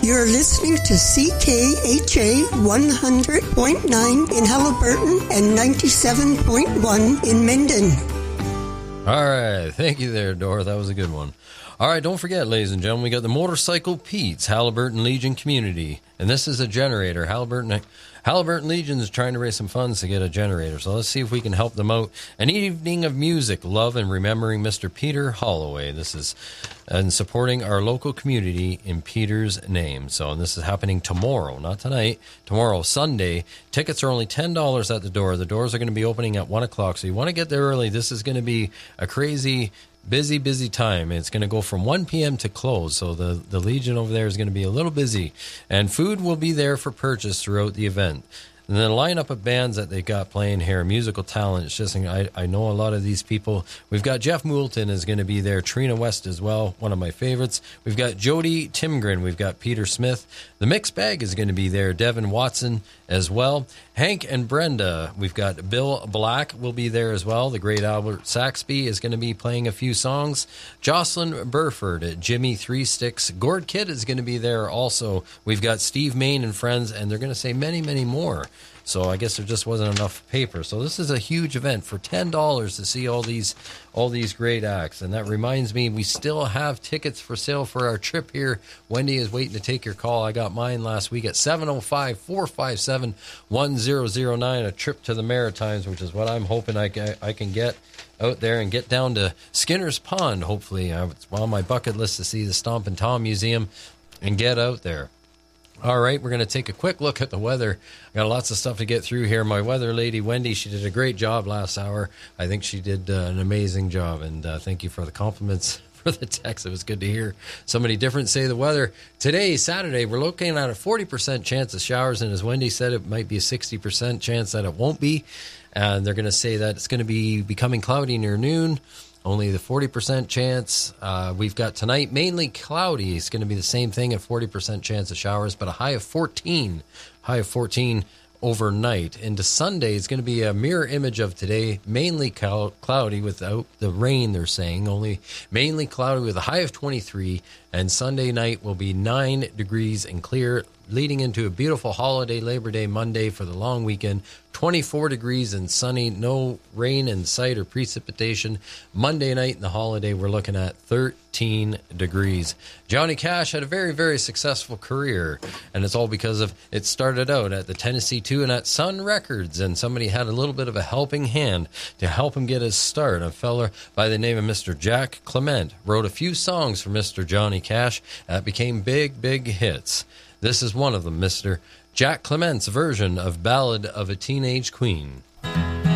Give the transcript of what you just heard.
You're listening to CKHA 100.9 in Haliburton and 97.1 in Minden. All right. Thank you there, Dora. That was a good one. All right. Don't forget, ladies and gentlemen, we got the Motorcycle Pete's Haliburton Legion Community. And this is a generator. Haliburton Legion is trying to raise some funds to get a generator, so let's see if we can help them out. An evening of music, love, and remembering Mr. Peter Holloway. This is and supporting our local community in Peter's name. So, and this is happening tomorrow, not tonight. Tomorrow, Sunday. Tickets are only $10 at the door. The doors are going to be opening at 1 o'clock, so you want to get there early. This is going to be a crazy busy time. It's going to go from 1 p.m. to close, so the Legion over there is going to be a little busy. And food will be there for purchase throughout the event. And then the lineup of bands that they got playing here, musical talent, it's just, I know a lot of these people. We've got Jeff Moulton is going to be there, Trina West as well, one of my favorites. We've got Jody Timgren, we've got Peter Smith. The Mixed Bag is going to be there, Devin Watson as well. Hank and Brenda, we've got Bill Black will be there as well. The great Albert Saxby is going to be playing a few songs. Jocelyn Burford, Jimmy Three Sticks, Gord Kidd is going to be there also. We've got Steve Main and friends, and they're going to say many more. So I guess there just wasn't enough paper. So this is a huge event for $10 to see all these great acts. And that reminds me, we still have tickets for sale for our trip here. Wendy is waiting to take your call. I got mine last week at 705-457-1009, a trip to the Maritimes, which is what I'm hoping I can get out there and get down to Skinner's Pond, hopefully. It's on my bucket list to see the Stompin' Tom Museum and get out there. All right, we're going to take a quick look at the weather. I got lots of stuff to get through here. My weather lady, Wendy, she did a great job last hour. I think she did an amazing job, and thank you for the compliments for the text. It was good to hear somebody different say the weather. Today, Saturday, we're looking at a 40% chance of showers, and as Wendy said, it might be a 60% chance that it won't be. And they're going to say that it's going to be becoming cloudy near noon. Only the 40% chance. We've got tonight mainly cloudy. It's going to be the same thing, a 40% chance of showers, but a high of 14. High of 14 overnight. Into Sunday, it's going to be a mirror image of today, mainly cloudy without the rain, they're saying. Only mainly cloudy with a high of 23. And Sunday night will be 9 degrees and clear, leading into a beautiful holiday, Labor Day Monday for the long weekend. 24 degrees and sunny, no rain in sight or precipitation. Monday night in the holiday, we're looking at 13 degrees. Johnny Cash had a very, very successful career, and it's all because of it started out at the Tennessee 2 and at Sun Records, and somebody had a little bit of a helping hand to help him get his start. A fella by the name of Mr. Jack Clement wrote a few songs for Mr. Johnny Cash that became big hits. This is one of them, Mr. Jack Clement's version of Ballad of a Teenage Queen.